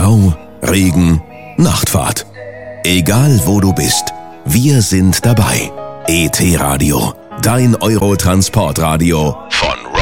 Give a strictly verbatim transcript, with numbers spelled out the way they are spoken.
Stau, Regen, Nachtfahrt. Egal wo du bist, wir sind dabei. E T Radio, dein Eurotransportradio